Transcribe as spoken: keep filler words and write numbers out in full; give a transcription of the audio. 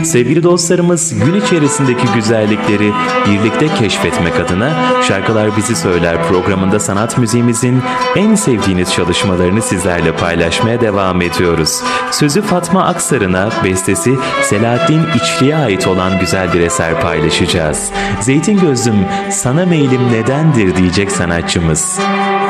Sevgili dostlarımız, gün içerisindeki güzellikleri birlikte keşfetmek adına Şarkılar Bizi Söyler programında sanat müziğimizin en sevdiğiniz çalışmalarını sizlerle paylaşmaya devam ediyoruz. Sözü Fatma Aksarın'a, bestesi Selahattin İçli'ye ait olan güzel bir eser paylaşacağız. Zeytin Gözlüm, sana meylim nedendir diyecek sanatçımız.